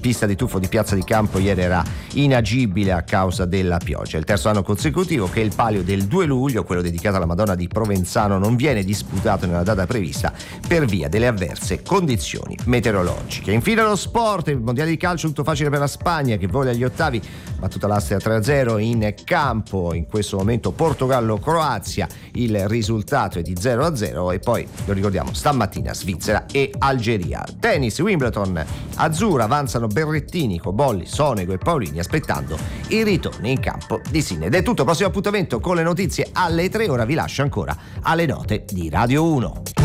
pista di tuffo di Piazza di Campo ieri era inagibile a causa della pioggia. Il terzo anno consecutivo che il palio del 2 luglio, quello dedicato alla Madonna di Provenzano, non viene disputato nella data prevista per via delle avverse condizioni meteorologiche. Infine lo sport, il mondiale di calcio tutto facile per la Spagna che vola agli ottavi, battuta l'Austria 3-0 in campo. In questo momento Portogallo-Croazia, il risultato è di 0-0 e poi lo ricordiamo stamattina Svizzera e Algeria. Tennis, Wimbledon, azzurra, avanzano Berrettini, Cobolli, Sonego e Paolini aspettando i ritorni in campo di Sinner. Ed è tutto, prossimo appuntamento con le notizie alle 3, ora vi lascio ancora alle note di Radio 1.